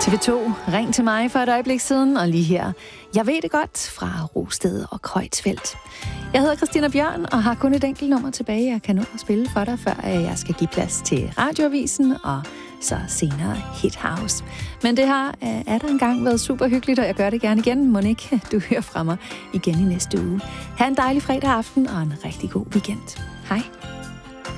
TV2, ring til mig for et øjeblik siden, og lige her, jeg ved det godt, fra Rosted og Kreutzfeldt. Jeg hedder Christina Bjørn, og har kun et enkelt nummer tilbage, jeg kan nå at spille for dig, før jeg skal give plads til Radioavisen, og så senere Hit House. Men det har der engang været super hyggeligt, og jeg gør det gerne igen. Må ikke du hører fra mig igen i næste uge. Ha' en dejlig fredag aften, og en rigtig god weekend. Hej.